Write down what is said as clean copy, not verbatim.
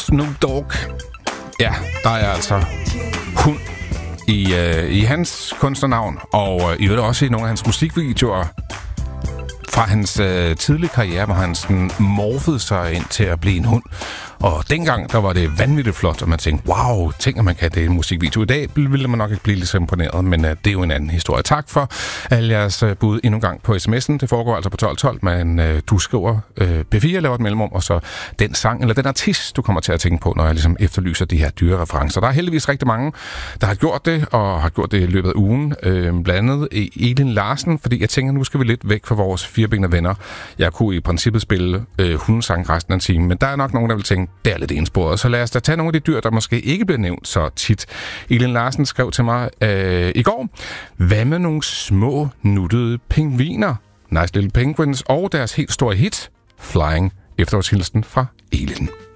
Snoop Dogg. Ja, der er altså hund i hans kunstnernavn, og i øvrigt også i nogle af hans musikvideoer fra hans tidlige karriere, hvor han sådan morfede sig ind til at blive en hund. Og dengang, der var det vanvittigt flot, og man tænkte, wow, tænk, at man kan det i en musikvideo. I dag ville man nok ikke blive lige så imponeret, men det er jo en anden historie. Tak for alle jeres bud endnu en gang på sms'en. Det foregår altså på 1212, men du skriver P4, laver et mellemrum, og så den sang, eller den artist, du kommer til at tænke på, når jeg ligesom efterlyser de her dyre referencer. Der er heldigvis rigtig mange, der har gjort det, og har gjort det i løbet af ugen. Blandt andet Elin Larsen, fordi jeg tænker, nu skal vi lidt væk fra vores firebenede venner. Jeg kunne i princippet spille hundesang resten af en time, men der er nok nogen, der vil tænke, det er lidt ensporet. Så lad os da tage nogle af de dyr, der måske ikke bliver nævnt så tit. Elin Larsen skrev til mig i går, hvad med nogle små, nuttede pingviner? Nice Little Penguins og deres helt store hit, Flying, efterårshilsen fra Elin.